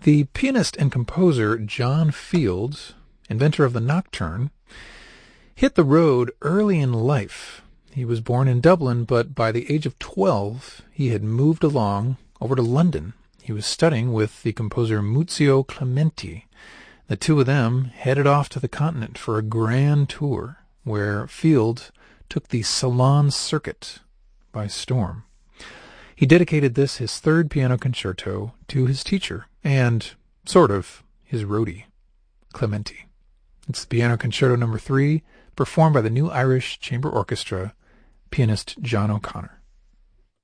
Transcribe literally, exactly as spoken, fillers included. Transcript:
The pianist and composer John Field, inventor of the nocturne, hit the road early in life. He was born in Dublin, but by the age of twelve, he had moved along over to London. He was studying with the composer Muzio Clementi. The two of them headed off to the continent for a grand tour, where Field took the Salon circuit by storm. He dedicated this, his third piano concerto, to his teacher and, sort of, his roadie, Clementi. It's the Piano Concerto number three, performed by the New Irish Chamber Orchestra, pianist John O'Connor.